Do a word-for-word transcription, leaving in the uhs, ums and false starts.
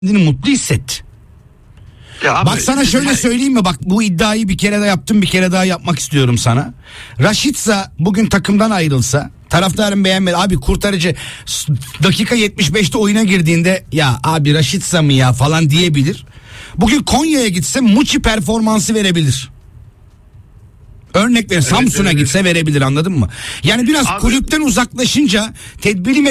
kendini mutlu hisset. Ya abi, Bak sana şöyle söyleyeyim mi? Bak bu iddiayı bir kere daha yaptım, bir kere daha yapmak istiyorum sana. Rashica bugün takımdan ayrılsa, taraftarın beğenmedi. Abi kurtarıcı dakika yetmiş beşte oyuna girdiğinde ya abi Rashica mı ya falan diyebilir. Bugün Konya'ya gitse Muçi performansı verebilir. Örnek ver, Evet, Samsun'a evet. gitse verebilir, anladın mı? Yani biraz Abi- kulüpten uzaklaşınca tedbiri